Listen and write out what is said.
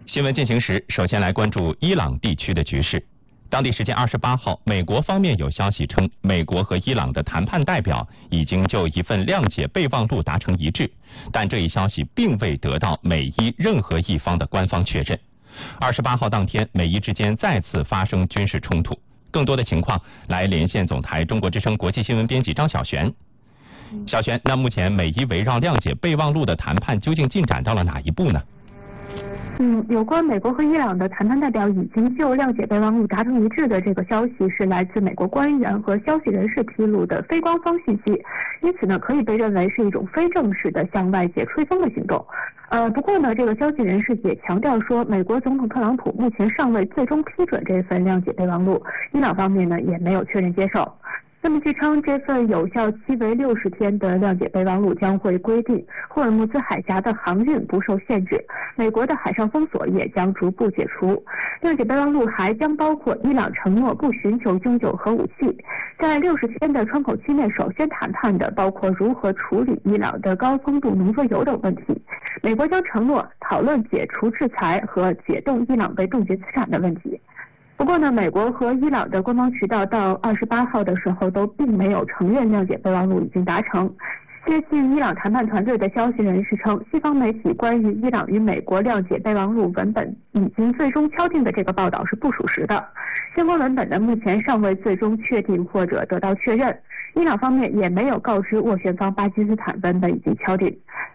新闻进行时，首先来关注伊朗地区的局势。当地时间28号，美国方面有消息称，美国和伊朗的谈判代表已经就一份谅解备忘录达成一致，但这一消息并未得到美伊任何一方的官方确认。28号当天，美伊之间再次发生军事冲突。更多的情况，来连线总台中国之声国际新闻编辑张晓璇。小璇，那目前美伊围绕谅解备忘录的谈判究竟进展到了哪一步呢？ 有关美国和伊朗的谈判代表已经就谅解备忘录达成一致的这个消息，是来自美国官员和消息人士披露的非官方信息，因此呢，可以被认为是一种非正式的向外界吹风的行动。不过呢，这个消息人士也强调说，美国总统特朗普目前尚未最终批准这份谅解备忘录，伊朗方面呢也没有确认接受。那么据称，这份有效期为60天的谅解备忘录将会规定霍尔木兹海峡的航运不受限制，美国的海上封锁也将逐步解除。谅解备忘录还将包括伊朗承诺不寻求拥有核武器，在60天的窗口期内首先谈判的包括如何处理伊朗的高丰度浓缩铀等问题。美国将承诺讨论解除制裁和解冻伊朗被冻结资产的问题。不过呢，美国和伊朗的官方渠道到28号的时候都并没有承认谅解备忘录已经达成。接近伊朗谈判团队的消息人士称，西方媒体关于伊朗与美国谅解备忘录文本已经最终敲定的这个报道是不属实的。相关文本呢，目前尚未最终确定或者得到确认。伊朗方面也没有告知斡旋方巴基斯坦文本已经敲定。